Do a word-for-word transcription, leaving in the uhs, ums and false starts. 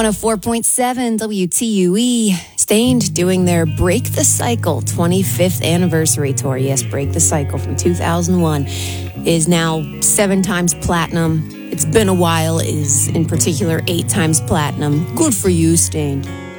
one oh four point seven W T U E. Stained doing their Break the Cycle twenty-fifth anniversary tour. Yes, Break the Cycle from two thousand one is now seven times platinum. It's been a while, is in particular eight times platinum. Good for you, Stained.